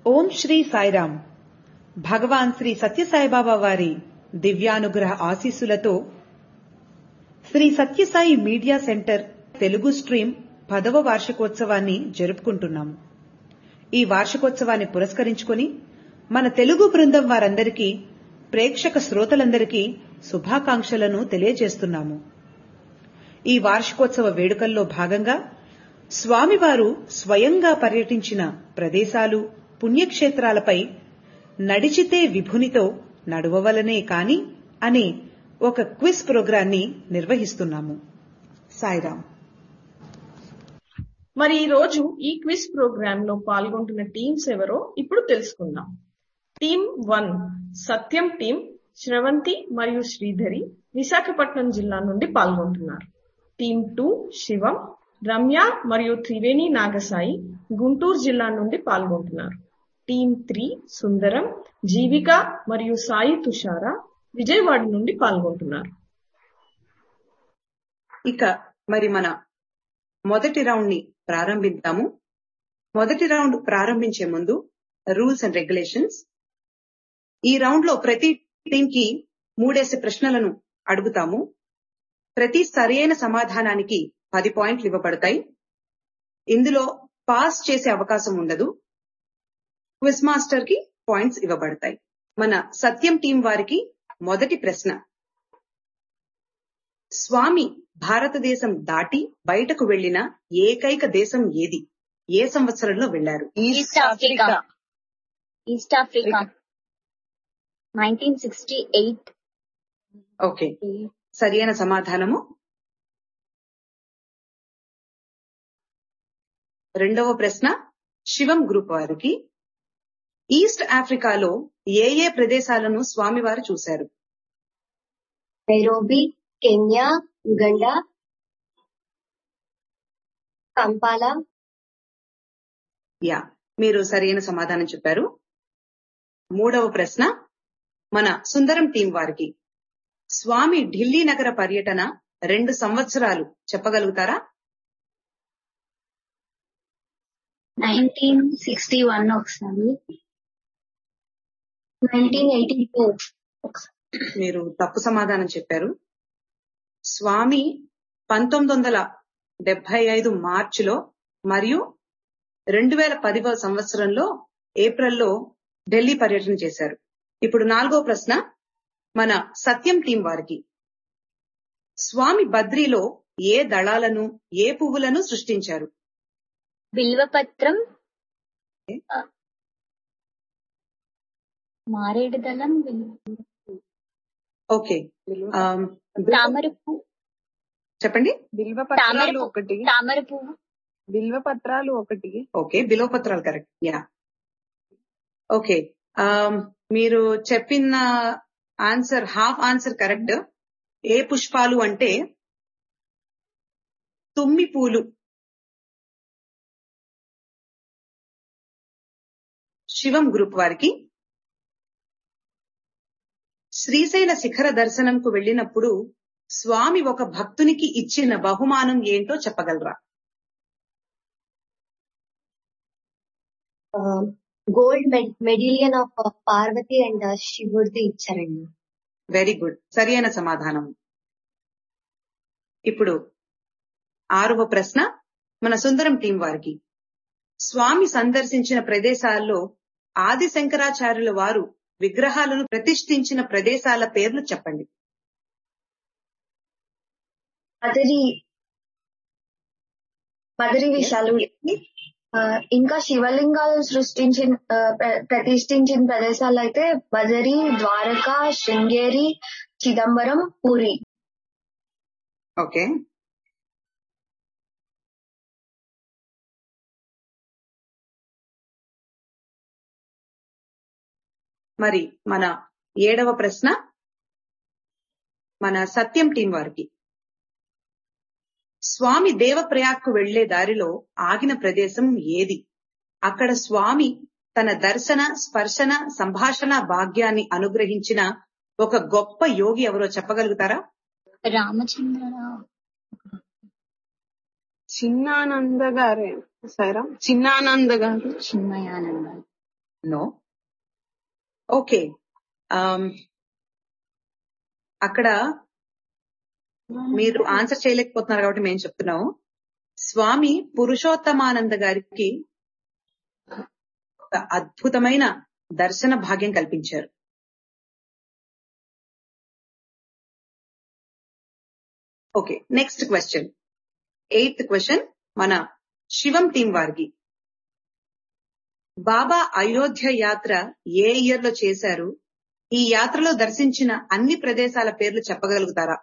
ఓం శ్రీ సాయిరాం. భగవాన్ శ్రీ సత్యసాయిబాబా వారి దివ్యానుగ్రహ ఆశీస్సులతో Shri Sathya Sai media centre Telugu stream 10వ వార్షికోత్సవాన్ని జరుపుకుంటున్నాము. ఈ వార్షికోత్సవాన్ని పురస్కరించుకుని మన తెలుగు బృందం వారందరికీ, ప్రేక్షక శ్రోతలందరికీ శుభాకాంక్షలను తెలియజేస్తున్నాము. ఈ వార్షికోత్సవ వేడుకల్లో భాగంగా స్వామివారు స్వయంగా పర్యటించిన ప్రదేశాలు, పుణ్యక్షేత్రాలపై నడిచితే విభునితో నడువవలనే కాని అనే ఒక క్విజ్ ప్రోగ్రాన్ని నిర్వహిస్తున్నాము. సాయిరాం. మరి ఈ రోజు ఈ క్విజ్ ప్రోగ్రామ్ లో పాల్గొంటున్న టీమ్స్ ఎవరో ఇప్పుడు తెలుసుకుందాం. టీమ్ 1 సత్యం టీం శ్రవంతి మరియు శ్రీధరి విశాఖపట్నం జిల్లా నుండి పాల్గొంటున్నారు. టీమ్ 2 శివం, రమ్య మరియు త్రివేణి నాగసాయి గుంటూరు జిల్లా నుండి పాల్గొంటున్నారు. టీమ్ 3 సుందరం, జీవిక మరియు సాయి తుషార విజయవాడ నుండి పాల్గొంటున్నారు. ఇక మరి మన మొదటి రౌండ్ ని ప్రారంభిద్దాము. మొదటి రౌండ్ ప్రారంభించే ముందు రూల్స్ అండ్ రెగ్యులేషన్స్. ఈ రౌండ్ లో ప్రతి టీం కి 3 ప్రశ్నలను అడుగుతాము. ప్రతి సరైన సమాధానానికి 10 పాయింట్లు ఇవ్వబడతాయి. ఇందులో పాస్ చేసే అవకాశం ఉండదు. క్విజ్ మాస్టర్ కి పాయింట్స్ ఇవ్వబడతాయి. మన సత్యం టీం వారికి మొదటి ప్రశ్న. స్వామి భారతదేశం దాటి బయటకు వెళ్లిన ఏకైక దేశం ఏది? ఏ సంవత్సరంలో వెళ్లారు? East Africa 1968. ఓకే, సరైన సమాధానము. రెండవ ప్రశ్న శివం గ్రూప్ వారికి. ఈస్ట్ ఆఫ్రికాలో ఏ ఏ ప్రదేశాలను స్వామివారు చూశారు? Nairobi, Kenya, యుగండా, కంపాలా. మీరు సరైన సమాధానం చెప్పారు. మూడవ ప్రశ్న మన సుందరం టీం వారికి. స్వామి ఢిల్లీ నగర పర్యటన 2 సంవత్సరాలు చెప్పగలుగుతారా? 1961 ఒకసారి, 1982 మీరు తప్పు సమాధానం చెప్పారు. స్వామి 1975 మార్చిలో మరియు 2010వ సంవత్సరంలో ఏప్రిల్లో ఢిల్లీ పర్యటన చేశారు. ఇప్పుడు 4వ ప్రశ్న మన సత్యం టీం వారికి. స్వామి బద్రీలో ఏ దళాలను, ఏ పువ్వులను సృష్టించారు? బిల్వపత్రం, మారేడు దళం, ఓకే, తామర పువ్వు. చెప్పండి. బిల్వపత్రాలు ఒకటి, తామర పువ్వు, బిల్వపత్రాలు ఒకటి. Okay, బిల్వపత్రాలు correct. ఓకే, మీరు చెప్పిన ఆన్సర్ హాఫ్ ఆన్సర్ కరెక్ట్. ఏ పుష్పాలు అంటే తుమ్మి పూలు. శివం గ్రూప్ వారికి. శ్రీశైల శిఖర దర్శనంకు వెళ్లినప్పుడు స్వామి ఒక భక్తునికి ఇచ్చిన బహుమానం ఏంటో చెప్పగలరా? గోల్డ్ మెడిలియన్ ఆఫ్ పార్వతి అండ్ శివుడిది ఇచ్చారండి. వెరీ గుడ్, సరైన సమాధానం. ఇప్పుడు 6వ ప్రశ్న మన సుందరం టీం వారికి. స్వామి సందర్శించిన ప్రదేశాల్లో ఆది శంకరాచార్యుల వారు విగ్రహాలను ప్రతిష్ఠించిన ప్రదేశాల పేర్లు చెప్పండి. మదరి విశాలుడి, ఇంకా శివలింగాలు ప్రతిష్ఠించిన ప్రదేశాలు అయితే బదరి, ద్వారకా, శృంగేరి, చిదంబరం, పూరి. ఓకే, మరి మన 7వ ప్రశ్న మన సత్యం టీం వారికి. స్వామి దేవప్రయాగ్కు వెళ్లే దారిలో ఆగిన ప్రదేశం ఏది? అక్కడ స్వామి తన దర్శన, స్పర్శన, సంభాషణ భాగ్యాన్ని అనుగ్రహించిన ఒక గొప్ప యోగి ఎవరో చెప్పగలుగుతారా? రామచంద్రరావు. చిన్నానంద గారే. సరే, చిన్నానంద గారు. చిన్మయానంద. నో. ఓకే, అక్కడ మీరు ఆన్సర్ చేయలేకపోతున్నారు కాబట్టి మేము చెప్తున్నాము. స్వామి పురుషోత్తమానంద గారికి ఒక అద్భుతమైన దర్శన భాగ్యం కల్పించారు. Okay, next question, 8th question మన శివం టీం వారికి. బాబా అయోధ్య యాత్ర ఏ ఇయర్ లో చేశారు? ఈ యాత్రలో దర్శించిన అన్ని ప్రదేశాల పేర్లు చెప్పగలుగుతారా?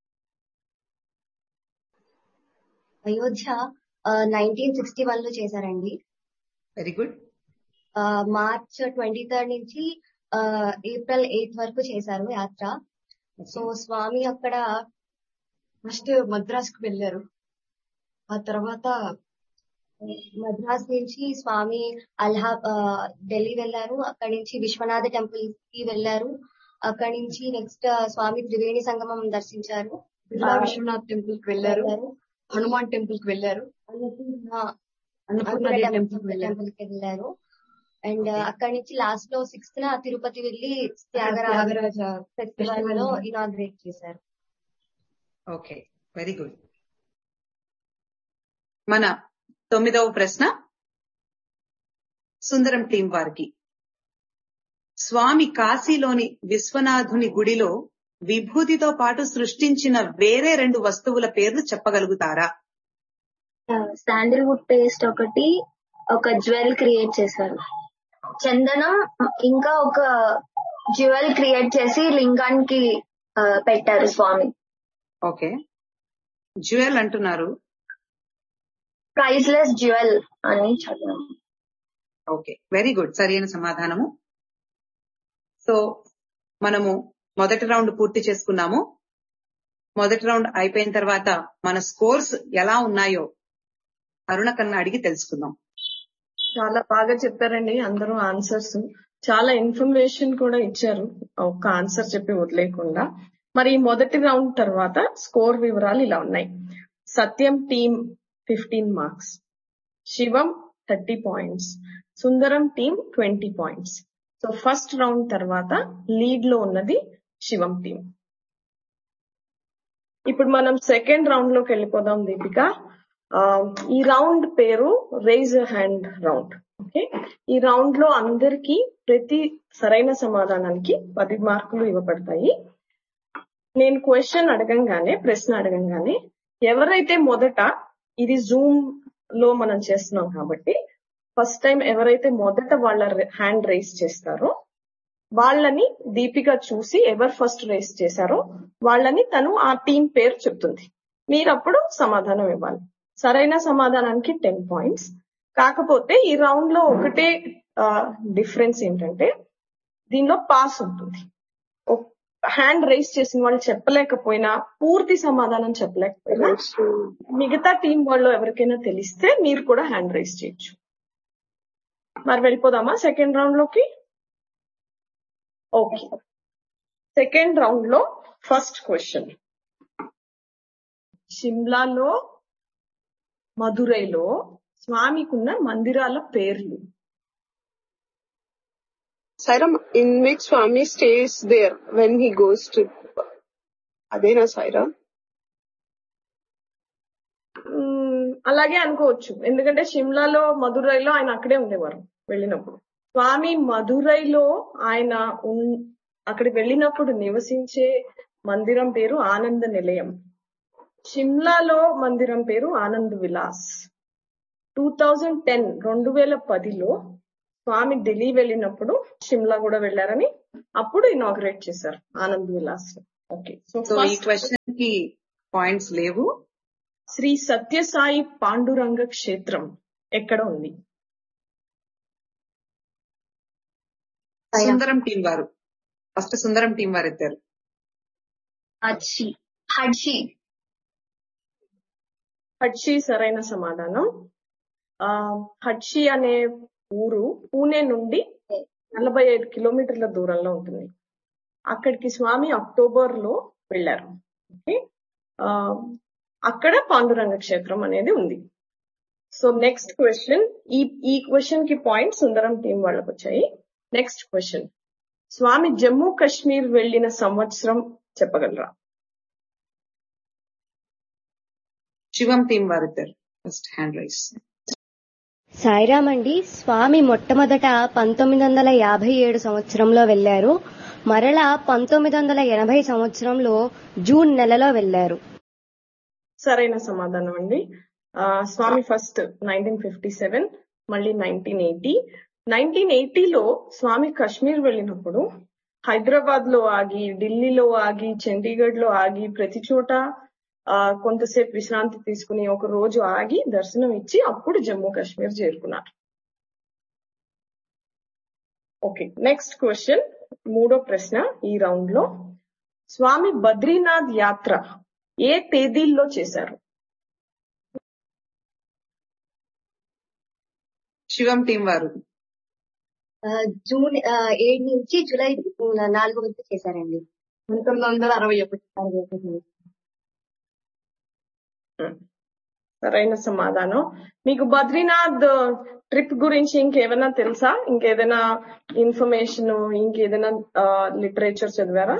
అయోధ్య 1961 లో చేశారండి. Very good. మార్చ్ 23rd నుంచి ఏప్రిల్ 8th వరకు చేశారు యాత్ర. సో స్వామి అక్కడ ఫస్ట్ మద్రాస్కు వెళ్ళారు. ఆ తర్వాత మద్రాస్ నుంచి స్వామి ఢిల్లీ వెళ్ళారు. అక్కడి నుంచి విశ్వనాథ టెంపుల్ కి వెళ్ళారు. అక్కడి నుంచి నెక్స్ట్ స్వామి త్రివేణి సంగమం దర్శించారు. విశ్వనాథ్ టెంపుల్ కి వెళ్ళారు. హనుమాన్ టెంపుల్ కి వెళ్ళారు. అన్నపూర్ణ టెంపుల్ కి వెళ్ళారు. అండ్ అక్కడి నుంచి లాస్ట్ లో 6th తిరుపతి వెళ్లి త్యాగరాజ ఫెస్టివల్ లో ఇనాగ్రేట్ చేశారు. Okay, very good. మన 9వ ప్రశ్న సుందరం టీం వారికి. స్వామి కాశీలోని విశ్వనాథుని గుడిలో విభూతితో పాటు సృష్టించిన వేరే 2 వస్తువుల పేర్లు చెప్పగలుగుతారా? శాండిల్వుడ్ పేస్ట్ ఒకటి, ఒక జ్యువెల్ క్రియేట్ చేశారు. చందనం ఇంకా ఒక జ్యువెల్ క్రియేట్ చేసి లింగానికి పెట్టారు స్వామి. ఓకే, జ్యువెల్ అంటున్నారు. ప్రైజ్లెస్ జ్యువెల్ అని చదివాను. ఓకే, వెరీ గుడ్, సరైన సమాధానము. సో మనము మొదటి రౌండ్ పూర్తి చేసుకున్నాము. మొదటి రౌండ్ అయిపోయిన తర్వాత మన స్కోర్స్ ఎలా ఉన్నాయో అరుణ కన్నా అడిగి తెలుసుకుందాం. చాలా బాగా చెప్పారండి అందరూ ఆన్సర్స్. చాలా ఇన్ఫర్మేషన్ కూడా ఇచ్చారు, ఒక్క ఆన్సర్ చెప్పి వదిలేకుండా. మరి మొదటి రౌండ్ తర్వాత స్కోర్ వివరాలు ఇలా ఉన్నాయి. సత్యం టీం 15 మార్క్స్, శివం 30 పాయింట్స్, సుందరం team 20 points. So first round తర్వాత లీడ్ లో ఉన్నది శివం టీం. ఇప్పుడు మనం సెకండ్ రౌండ్ లోకి వెళ్ళిపోదాం దీపిక. ఈ రౌండ్ పేరు రైజ్ హ్యాండ్ రౌండ్. ఓకే, ఈ రౌండ్ లో అందరికీ ప్రతి సరైన సమాధానానికి 10 మార్కులు ఇవ్వబడతాయి. నేను ప్రశ్న అడగంగానే ఎవరైతే మొదట, ఇది జూమ్ లో మనం చేస్తున్నాం కాబట్టి ఫస్ట్ టైం ఎవరైతే మొదట వాళ్ళ హ్యాండ్ రైజ్ చేస్తారో వాళ్ళని దీపిక చూసి ఎవరు ఫస్ట్ రైజ్ చేశారో వాళ్ళని తను ఆ టీం పేరు చెప్తుంది. మీరు అప్పుడు సమాధానం ఇవ్వాలి. సరైన సమాధానానికి 10 పాయింట్స్. కాకపోతే ఈ రౌండ్ లో ఒకటే డిఫరెన్స్ ఏంటంటే దీనిలో పాస్ ఉంటుంది. హ్యాండ్ రైజ్ చేసిన వాళ్ళు చెప్పలేకపోయినా, పూర్తి సమాధానం చెప్పలేకపోయినా, మిగతా టీం వాళ్ళు ఎవరికైనా తెలిస్తే మీరు కూడా హ్యాండ్ రైజ్ చేయొచ్చు. మరి వెళ్ళిపోదామా సెకండ్ రౌండ్ లోకి? ఓకే, సెకండ్ రౌండ్ లో ఫస్ట్ క్వశ్చన్. షిమ్లాలో, మదురైలో స్వామికున్న మందిరాల పేర్లు. Sairam, in which Swami stays there when he goes to Adena Sairam? అలాగే అనుకోవచ్చు, ఎందుకంటే షిమ్లాలో, మదురైలో ఆయన అక్కడే ఉండేవారు వెళ్ళినప్పుడు. స్వామి మదురైలో ఆయన అక్కడికి వెళ్ళినప్పుడు నివసించే మందిరం పేరు ఆనంద నిలయం. షిమ్లాలో మందిరం పేరు ఆనంద్ విలాస్. 2010లో స్వామి ఢిల్లీ వెళ్ళినప్పుడు షిమ్లా కూడా వెళ్ళారని అప్పుడు ఇనాగ్రేట్ చేశారు ఆనంద్ విలాస్. ఓకే, సో ఈ క్వశ్చన్ కి పాయింట్స్ లేవు. శ్రీ సత్యసాయి పాండురంగ క్షేత్రం ఎక్కడ ఉంది? సుందరం టీం వారు ఫస్ట్, సుందరం టీం వారు ఎత్తారు. హడ్షి సరైన సమాధానం. హడ్షి అనే ఊరు పూణే నుండి 45 కిలోమీటర్ల దూరంలో ఉంటుంది. అక్కడికి స్వామి అక్టోబర్ లో వెళ్లారు. ఓకే, అక్కడ పాండురంగ క్షేత్రం అనేది ఉంది. సో నెక్స్ట్ క్వశ్చన్, ఈ క్వశ్చన్ కి పాయింట్ సుందరం టీం వాళ్ళకి వచ్చాయి. నెక్స్ట్ క్వశ్చన్, స్వామి జమ్మూ కాశ్మీర్ వెళ్లిన సంవత్సరం చెప్పగలరా? శివం టీం వారిద్దరు ఫస్ట్ హ్యాండ్ రైస్. సాయిరామ్ అండి. స్వామి మొట్టమొదట 1957 సంవత్సరంలో వెళ్లారు. మరలా 1980 సంవత్సరంలో జూన్ నెలలో వెళ్లారు. సరైన సమాధానం అండి. స్వామి ఫస్ట్ 1957, మళ్ళీ 1980. 1980లో స్వామి కాశ్మీర్ వెళ్ళినప్పుడు హైదరాబాద్ లో ఆగి, ఢిల్లీలో ఆగి, చండీగఢ్ లో ఆగి, ప్రతి చోట కొంతసేపు విశ్రాంతి తీసుకుని ఒక రోజు ఆగి దర్శనం ఇచ్చి అప్పుడు జమ్మూ కాశ్మీర్ చేరుకున్నారు. ఓకే, నెక్స్ట్ క్వశ్చన్, మూడో ప్రశ్న ఈ రౌండ్ లో. స్వామి బద్రీనాథ్ యాత్ర ఏ తేదీల్లో చేశారు? శివం టీం వారు జూన్ 7 నుంచి జూలై 4 వరకు చేశారండి. 1961. సరైన సమాధానం. మీకు బద్రీనాథ్ ట్రిప్ గురించి ఇంకేమైనా తెలుసా? ఇంకేదైనా ఇన్ఫర్మేషన్, ఇంకేదైనా లిటరేచర్ చదివారా?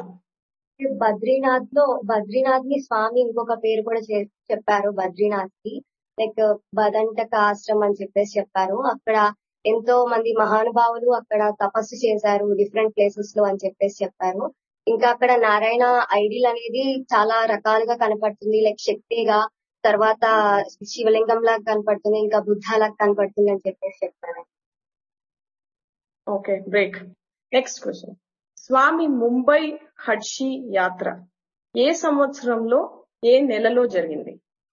బద్రీనాథ్ ని స్వామి ఇంకొక పేరు కూడా చెప్పారు. బద్రీనాథ్ కి లైక్ బదంటక ఆశ్రమం అని చెప్పారు. అక్కడ ఎంతో మంది మహానుభావులు అక్కడ తపస్సు చేశారు డిఫరెంట్ ప్లేసెస్ లో అని చెప్పారు. ఇంకా అక్కడ నారాయణ ఐడిల్ అనేది చాలా రకాలుగా కనపడుతుంది. లైక్ శక్తిగా, తర్వాత శివలింగం లాగా కనపడుతుంది, ఇంకా బుద్ధాలాగా కనపడుతుంది అని చెప్పారు. Okay, break. నెక్స్ట్ క్వశ్చన్, స్వామి ముంబై హడ్షి యాత్ర ఏ సంవత్సరంలో ఏ నెలలో జరిగింది?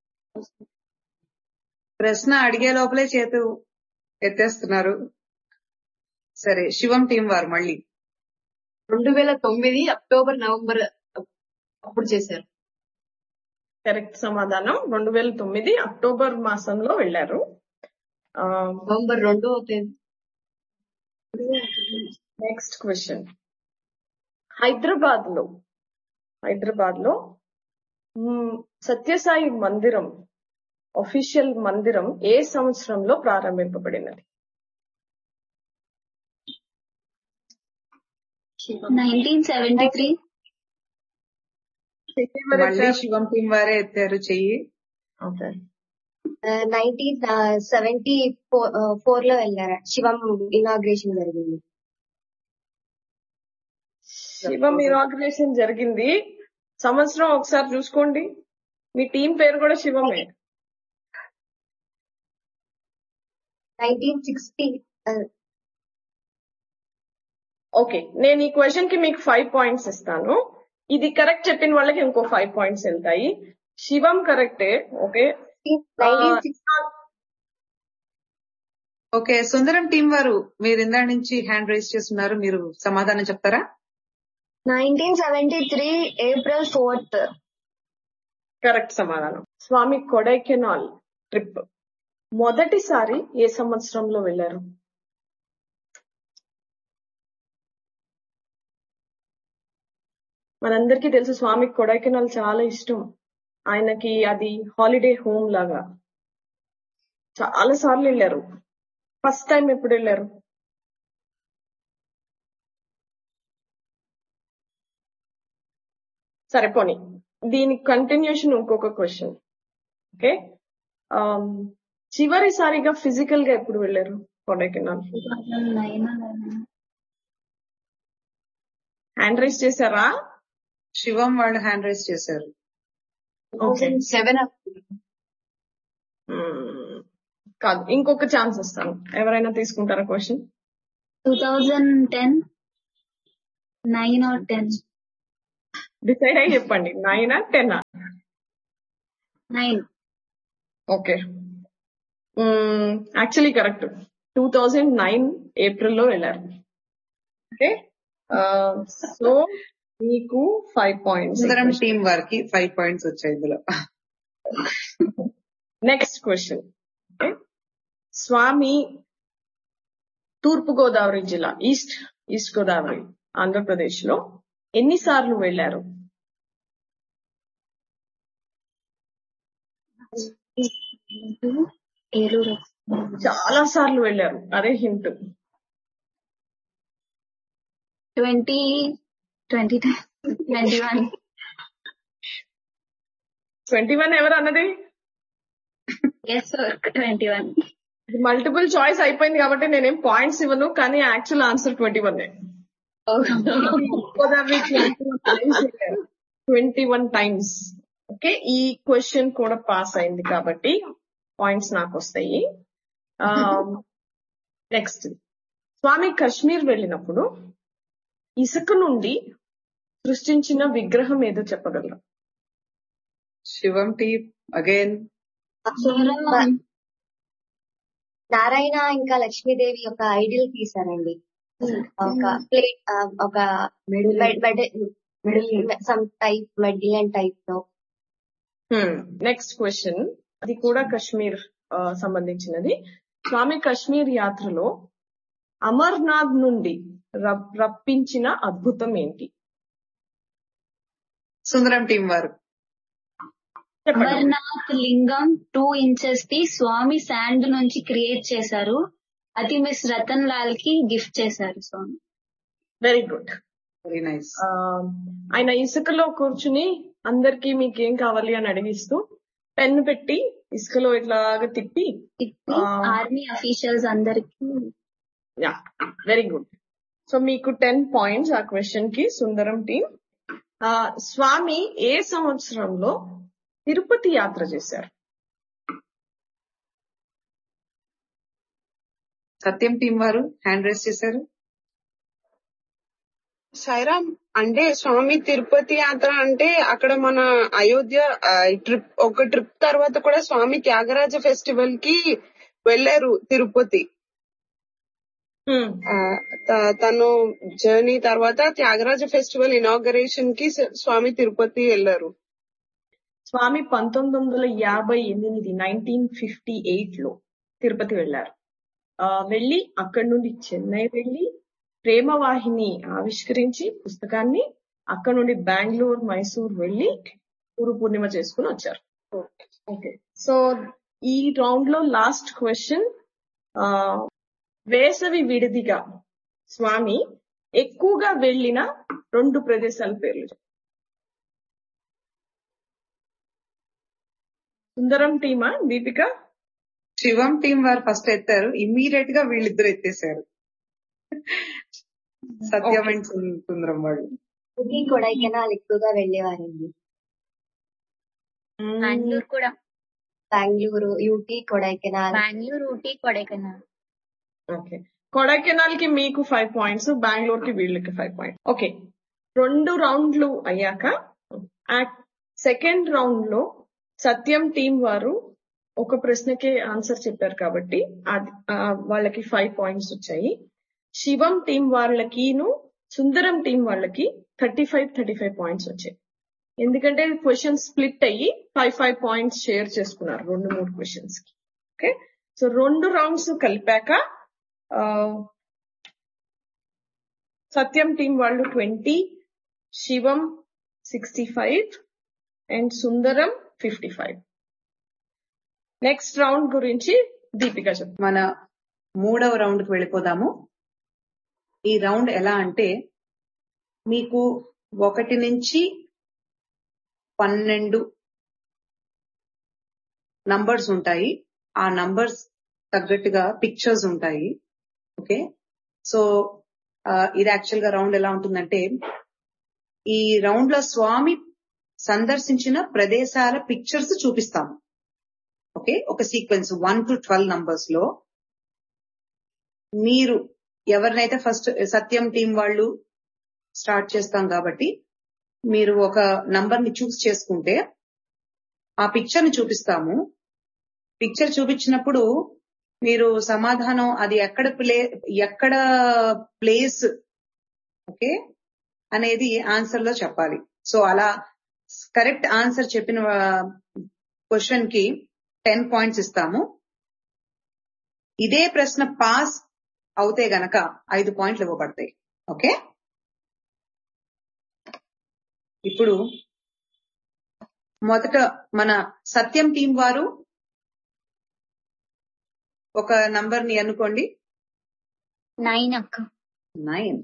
ప్రశ్న అడిగే లోపలే చేతు ఎత్తేస్తున్నారు. సరే, శివం టీం వారు మళ్ళీ 2009 అక్టోబర్ నవంబర్ అప్పుడు చేశారు. కరెక్ట్ సమాధానం. 2009 అక్టోబర్ మాసంలో వెళ్లారు. నవంబర్ 2వ తేదీ. నెక్స్ట్ క్వశ్చన్, హైదరాబాద్ లో సత్యసాయి మందిరం అఫీషియల్ మందిరం ఏ సంవత్సరంలో ప్రారంభింపబడినది? 1973. మళ్ళీ శివం టీం వారే ఎత్తారు చెయ్యి. ఓకే, 1974 లో వెళ్ళారు. శివం ఇనాగ్రేషన్ జరిగింది. శివం ఇనాగ్రేషన్ జరిగింది. సంవత్సరం ఒకసారి చూసుకోండి. మీ టీం పేరు కూడా శివమే. 1960. ఓకే, నేను ఈ క్వశ్చన్ కి మీకు 5 పాయింట్స్ ఇస్తాను. ఇది కరెక్ట్ చెప్పిన వాళ్ళకి ఇంకో 5 పాయింట్స్ వెళ్తాయి. శివం కరెక్టే. ఓకే, ఓకే, సుందరం టీం వారు మీరు ఇందా నుంచి హ్యాండ్ రైజ్ చేస్తున్నారు, మీరు సమాధానం చెప్తారా? 1973 ఏప్రిల్ 4th. కరెక్ట్ సమాధానం. స్వామి కొడైకెనాల్ ట్రిప్ మొదటిసారి ఏ సంవత్సరంలో వెళ్లారు? మనందరికీ తెలుసు స్వామి కొడైకెనాల్ చాలా ఇష్టం. ఆయనకి అది హాలిడే హోమ్ లాగా. చాలా సార్లు వెళ్ళారు. ఫస్ట్ టైం ఎప్పుడు వెళ్ళారు? సరే పోనీ, దీని కంటిన్యూషన్ ఇంకొక క్వశ్చన్. ఓకే, చివరిసారిగా ఫిజికల్ గా ఎప్పుడు వెళ్ళారు కొడైకెనాల్? 2009. హ్యాండ్ రైజ్ చేశారా? శివం వాళ్ళు హ్యాండ్ రైజ్ చేశారు. 2007. కాదు, ఇంకొక ఛాన్స్ ఇస్తాను. ఎవరైనా తీసుకుంటారా క్వశ్చన్? 2010. 9 or 10. డిసైడ్ అయ్యి చెప్పండి. 9 or 10? 9. Okay, actually correct. 2009 ఏప్రిల్లో వెళ్ళారు. ఓకే, సో మీకు 5 పాయింట్స్. సుందరం టీం వారికి 5 పాయింట్స్ వచ్చాయి ఇందులో. నెక్స్ట్ క్వశ్చన్, స్వామి తూర్పు గోదావరి జిల్లా ఈస్ట్ గోదావరి ఆంధ్రప్రదేశ్ లో ఎన్నిసార్లు వెళ్లారు? 8 ఏలూరు చాలా సార్లు వెళ్ళారు, అదే హింట్. 20 21 21 ఎవరు అన్నది? yes sir 21 మల్టిపుల్ చాయిస్ అయిపోయింది కాబట్టి నేనేం పాయింట్స్ ఇవ్వను, కానీ యాక్చువల్ ఆన్సర్ 21. 21 టైమ్స్. ఓకే, ఈ క్వశ్చన్ కూడా పాస్ అయింది కాబట్టి పాయింట్స్ నాకు వస్తాయి. నెక్స్ట్, స్వామి కాశ్మీర్ వెళ్ళినప్పుడు ఇసుక నుండి సృష్టించిన విగ్రహం ఏదో చెప్పగలరా? శివం టీమ్ అగైన్. నారాయణ ఇంకా లక్ష్మీదేవి ఒక ఐడియల్ తీసారండి. ఒక ప్లేట్, ఒక సమ్ టైప్ మెడిలన్ టైప్ లో. నెక్స్ట్ క్వశ్చన్, అది కూడా కాశ్మీర్ సంబంధించినది. స్వామి కాశ్మీర్ యాత్రలో అమర్నాథ్ నుండి రప్పించిన అద్భుతం ఏంటి? సుందరం టీం వారు. అమర్నాథ్ లింగం 2 inches ది స్వామి శాండ్ నుంచి క్రియేట్ చేశారు. అది మిస్ రతన్ లాల్ కి గిఫ్ట్ చేశారు స్వామి. Very good, very nice. ఆయన ఇసుకలో కూర్చుని అందరికి మీకేం కావాలి అని అడిగిస్తూ పెన్ను పెట్టి ఇసుకలో ఇట్లాగా తిప్పి ఆర్మీ అఫీషియల్స్ అందరికి. Yeah, very good. సో మీకు 10 points ఆ క్వశ్చన్ కి, సుందరం టీం. స్వామి ఏ సంవత్సరంలో తిరుపతి యాత్ర చేశారు? సత్యం టీం వారు హ్యాండ్ రైస్ చేశారు. సాయిరామ్, అంటే స్వామి తిరుపతి యాత్ర అంటే అక్కడ మన అయోధ్య ఒక ట్రిప్ తర్వాత కూడా స్వామి త్యాగరాజ ఫెస్టివల్ కి వెళ్ళారు తిరుపతి. తను జర్నీ తర్వాత త్యాగరాజ ఫెస్టివల్ ఇనాగరేషన్ కి స్వామి తిరుపతి వెళ్ళారు. స్వామి 1958 1958 లో తిరుపతి వెళ్లారు. వెళ్ళి అక్కడి నుండి చెన్నై వెళ్లి ప్రేమవాహిని ఆవిష్కరించి పుస్తకాన్ని, అక్కడ నుండి బెంగళూరు, మైసూర్ వెళ్లి గురు పూర్ణిమ చేసుకుని వచ్చారు. ఓకే, సో ఈ రౌండ్ లో లాస్ట్ క్వశ్చన్, వేసవి విడిదిగా స్వామి ఎక్కువగా వెళ్లిన 2 ప్రదేశాల పేర్లు. సుందరం టీమా, దీపిక? శివం టీం వారు ఫస్ట్ ఎత్తారు, ఇమ్మీడియట్ గా వీళ్ళిద్దరు ఎత్తేసారు. సత్యం అండ్ సుందరం వాళ్ళు. ఊటీ కొడైకెనాల్ ఎక్కువగా వెళ్ళేవారండి. బెంగళూరు కూడా. బెంగళూరు, ఊటీ, కొడైకెనాల్. బెంగళూరు, ఊటీ, కొడైకెనాల్. ఓకే, కొడైకెనాల్ కి మీకు 5 points, బెంగళూరు కి వీళ్ళకి 5 points. ఓకే, 2 రౌండ్లు అయ్యాక సెకండ్ రౌండ్ లో సత్యం టీం వారు ఒక ప్రశ్నకే ఆన్సర్ చెప్పారు కాబట్టి వాళ్ళకి 5 points వచ్చాయి. శివం టీం వాళ్ళకిను సుందరం టీం వాళ్ళకి 35 points వచ్చాయి. ఎందుకంటే క్వశ్చన్ స్ప్లిట్ అయ్యి 5 points షేర్ చేసుకున్నారు 2-3 క్వశ్చన్స్ కి. ఓకే, సో 2 రౌండ్స్ కలిపాక సత్యం టీం వాళ్ళు 20, శివం 65 అండ్ సుందరం 55. నెక్స్ట్ రౌండ్ గురించి దీపిక చెప్పు. మన 3వ రౌండ్ కి వెళ్ళిపోదాము. ఈ రౌండ్ ఎలా అంటే, మీకు 1 నుంచి 12 నంబర్స్ ఉంటాయి. ఆ నంబర్స్ తగ్గట్టుగా పిక్చర్స్ ఉంటాయి. ఓకే, సో ఇది యాక్చువల్ గా రౌండ్ ఎలా ఉంటుందంటే, ఈ రౌండ్ లో స్వామి సందర్శించిన ప్రదేశాల పిక్చర్స్ చూపిస్తాము. ఓకే, ఒక సీక్వెన్స్ 1 to 12 నంబర్స్ లో మీరు ఎవరినైతే ఫస్ట్ సత్యం టీం వాళ్ళు స్టార్ట్ చేస్తాం కాబట్టి, మీరు ఒక నంబర్ ని చూస్ చేసుకుంటే ఆ పిక్చర్ ని చూపిస్తాము. పిక్చర్ చూపించినప్పుడు మీరు సమాధానం అది ఎక్కడ ప్లేస్ ఓకే అనేది ఆన్సర్ లో చెప్పాలి. సో అలా కరెక్ట్ ఆన్సర్ చెప్పిన క్వశ్చన్ కి 10 points ఇస్తాము. ఇదే ప్రశ్న పాస్ అవుతే గనక 5 points ఇవ్వబడతాయి. ఓకే, ఇప్పుడు మొదట మన సత్యం టీం వారు ఒక నంబర్ ని అనుకోండి. 9 అక్క. 9.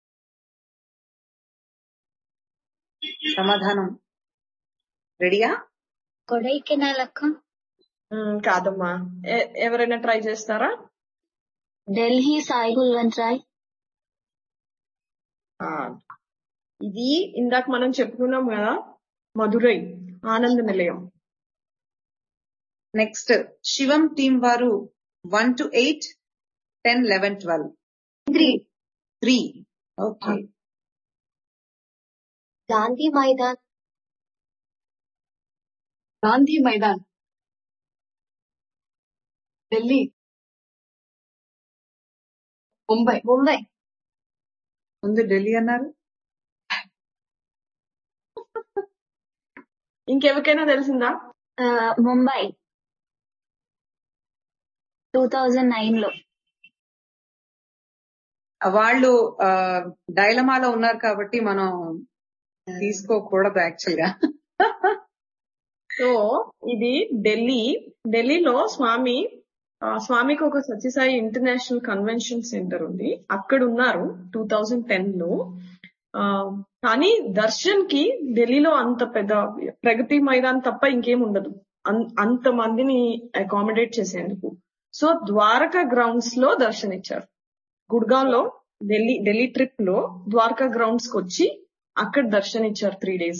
సమాధానం రెడీయా? కొడైకెనాల్ అక్క. కాదమ్మా, ఎవరైనా ట్రై చేస్తారా? ఢిల్లీ సాయి కుల్వంత్ రాయ్. ఇది ఇందాక మనం చెప్పుకున్నాం కదా, మధురై ఆనంద నిలయం. నెక్స్ట్ శివం టీం వారు 1 to 8, 10, 11, 12. 3. ఓకే. గాంధీ మైదాన్. గాంధీ మైదాన్, ఢిల్లీ, ముంబై. ముందు ఢిల్లీ అన్నారు. ఇంకెవరికైనా తెలిసిందా? ముంబై 2009 లో. వాళ్ళు డైలమాలో ఉన్నారు కాబట్టి మనం తీసుకోకూడదు యాక్చువల్ గా. సో ఇది ఢిల్లీలో స్వామికి ఒక సత్యసాయి ఇంటర్నేషనల్ కన్వెన్షన్ సెంటర్ ఉంది, అక్కడ ఉన్నారు 2010 లో. కానీ దర్శన్ కి ఢిల్లీలో అంత పెద్ద ప్రగతి మైదాన్ తప్ప ఇంకేం ఉండదు అంత మందిని అకామిడేట్ చేసేందుకు. సో ద్వారకా గ్రౌండ్స్ లో దర్శన్ ఇచ్చారు. గుడ్గావ్ లో ఢిల్లీ ట్రిప్ లో ద్వారకా గ్రౌండ్స్ కి వచ్చి అక్కడ దర్శన్ ఇచ్చారు 3 days.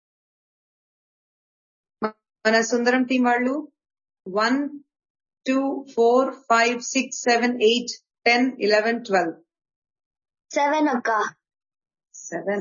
మన సుందరం టీం వాళ్ళు 1, 2, 4, 5, 6, 7, 8, 10, 11, 12. 7 అక్క. 7.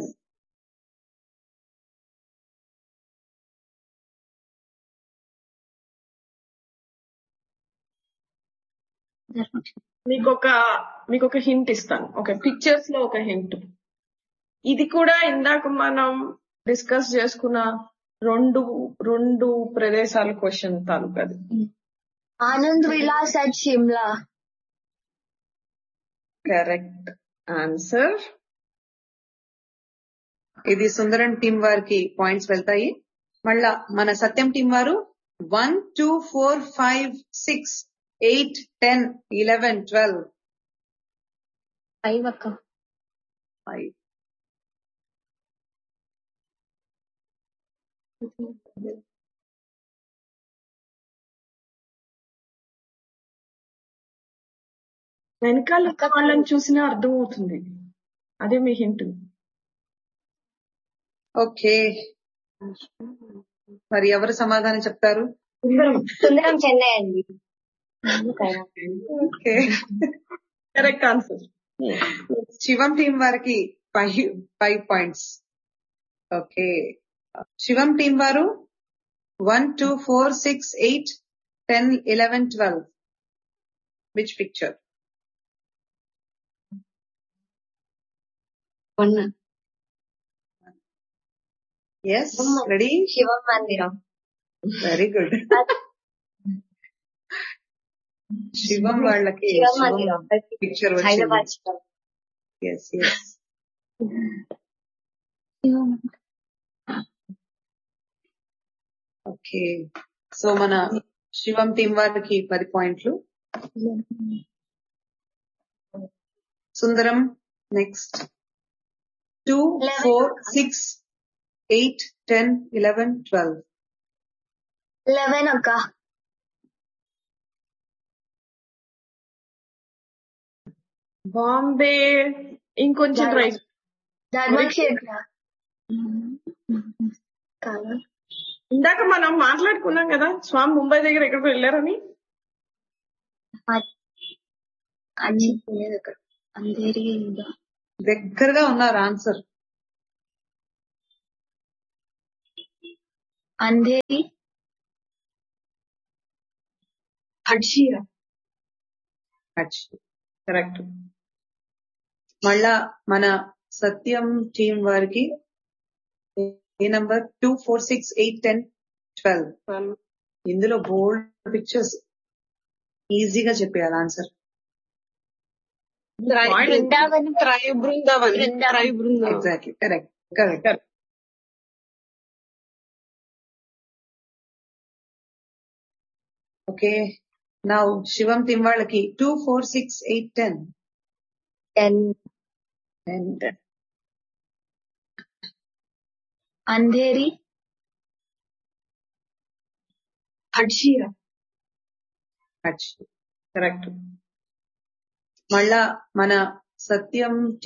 మీకు ఒక హింట్ ఇస్తాను. ఓకే, పిక్చర్స్ లో ఒక హింట్. ఇది కూడా ఇందాక మనం డిస్కస్ చేసుకున్న రెండు ప్రదేశాల question తాలూకది. Anand Vilas at Shimla. Correct answer. ఇది సుందరం టీం వారికి పాయింట్స్ వెళ్తాయి. మళ్ళా మన సత్యం టీం వారు 1, 2, 4, 5, 6, 8, 10, 11, 12. 5 అక్క. 5. వెనకాల వాళ్ళని చూసినా అర్థం అవుతుంది, అదే మీ హింట్. ఓకే, మరి ఎవరు సమాధానం చెప్తారు? సుందరం చెన్నై అండి. Okay, correct answer. శివం టీం వారికి 5 points. ఓకే, శివం టీం వారు 1, 2, 4, 6, 8, 10, 11, 12. Which picture? 1. Yes, ready? శివం మందిరం. Very good. శివం వాళ్ళకి శివం మందిరం picture Hyderabad. yes. Okay, so మన శివం టీం వారికి 10 points. సుందరం నెక్స్ట్ 2, 4, 6, 8, 10, 11, 12. 11 అక్క. బాంబే ఇంకొంచెం ట్రై. ధర్మక్షేత్ర. ఇందాక మనం మాట్లాడుకున్నాం కదా స్వామి ముంబై దగ్గర ఎక్కడికి వెళ్ళారని. దగ్గరగా ఉన్నారు ఆన్సర్. అంధేరి. కరెక్ట్. మళ్ళా మన సత్యం టీం వారికి ఏ నంబర్? 2, 4, 6, 8, 10, 12. ఇందులో బోల్డ్ పిక్చర్స్, ఈజీగా చెప్పేయాలి answer. Brindavan. Exactly, correct. Okay, now శివం టీం వాళ్ళకి 2, 4, 6, 8, 10. 10. అంధేరి, హడ్షియా. కరెక్ట్. మళ్ళా మన సత్యం